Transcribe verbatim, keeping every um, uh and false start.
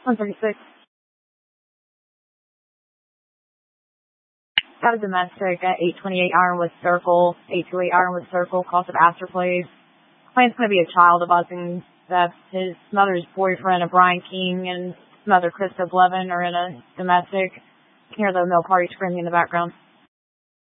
one thirty-six. Got a domestic at eight twenty-eight Ironwood Circle, eight twenty-eight Ironwood Circle, cost of Astor Place. Client's going to be a child of us, and that his mother's boyfriend, a Brian King, and mother, Krista Blevin, are in a domestic. You can hear the mill party screaming in the background.